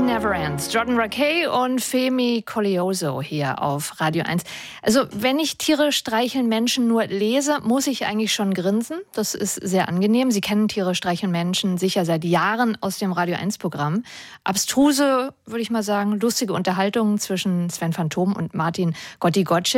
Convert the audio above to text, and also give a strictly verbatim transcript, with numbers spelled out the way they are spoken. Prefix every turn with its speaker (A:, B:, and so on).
A: Never Ends. Jordan Rakei und Femi Koleoso hier auf Radio eins. Also wenn ich Tiere streicheln Menschen nur lese, muss ich eigentlich schon grinsen. Das ist sehr angenehm. Sie kennen Tiere streicheln Menschen sicher seit Jahren aus dem Radio eins Programm. Abstruse, würde ich mal sagen, lustige Unterhaltungen zwischen Sven Phantom und Martin Gotti-Gottschild.